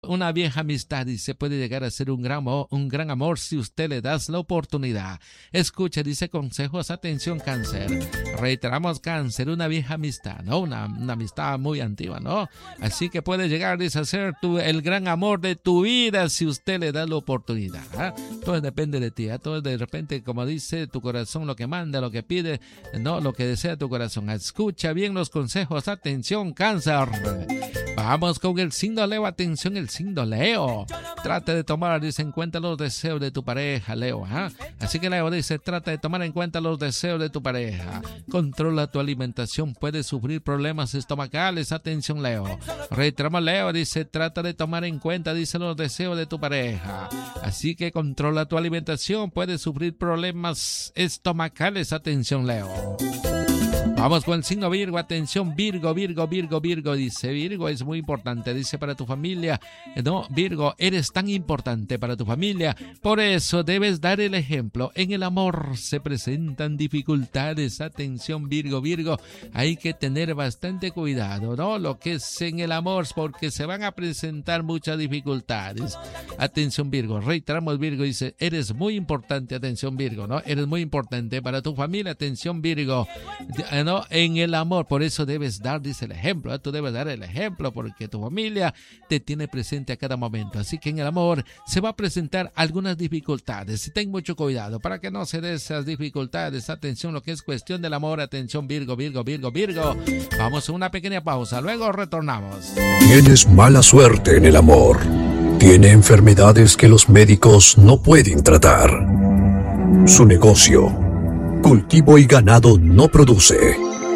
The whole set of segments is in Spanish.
Una vieja amistad y se puede llegar a ser un gran amor si usted le das la oportunidad. Escuche, dice consejos, atención Cáncer. Reiteramos Cáncer, una vieja amistad, ¿no? Una amistad muy antigua, ¿no? Así que puede llegar, dice, a ser el gran amor de tu vida si usted le da la oportunidad. Todo depende de ti, todo de repente, como dice tu corazón, lo que manda, lo que pide, no lo que desea tu corazón. Escucha bien los consejos, atención Cáncer. Vamos con el signo Leo, atención el signo Leo. Trata de tomar, dice, en cuenta los deseos de tu pareja, Leo. Así que Leo dice, trata de tomar en cuenta los deseos de tu pareja. Controla tu alimentación, puedes sufrir problemas estomacales, atención Leo. Reiteramos Leo, dice, trata de tomar en cuenta, dice, los deseos de tu pareja. Así que controla tu alimentación, puedes sufrir problemas estomacales, atención Leo. Vamos con el signo Virgo, atención Virgo, dice Virgo es muy importante, dice para tu familia, no Virgo, eres tan importante para tu familia, por eso debes dar el ejemplo, en el amor se presentan dificultades, atención Virgo, hay que tener bastante cuidado, ¿no? Lo que es en el amor, porque se van a presentar muchas dificultades, atención Virgo, reiteramos Virgo, dice, eres muy importante, atención Virgo, ¿no? Eres muy importante para tu familia, atención Virgo, ¿no? En el amor, por eso debes dar, dice el ejemplo, tú debes dar el ejemplo porque tu familia te tiene presente a cada momento, así que en el amor se va a presentar algunas dificultades y ten mucho cuidado para que no se den esas dificultades, atención lo que es cuestión del amor, atención Virgo, vamos a una pequeña pausa, luego retornamos. Tienes mala suerte en el amor, tiene enfermedades que los médicos no pueden tratar, su negocio, cultivo y ganado no produce.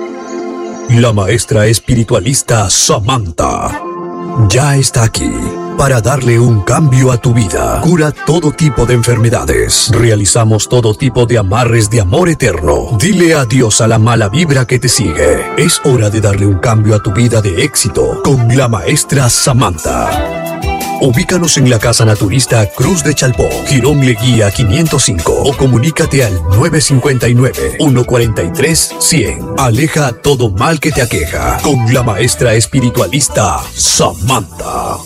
La maestra espiritualista Samantha ya está aquí para darle un cambio a tu vida. Cura todo tipo de enfermedades. Realizamos todo tipo de amarres de amor eterno. Dile adiós a la mala vibra que te sigue. Es hora de darle un cambio a tu vida de éxito con la maestra Samantha. Ubícanos en la Casa Naturista Cruz de Chalpó, Girón Leguía 505 o comunícate al 959-143-100. Aleja todo mal que te aqueja con la maestra espiritualista Samantha.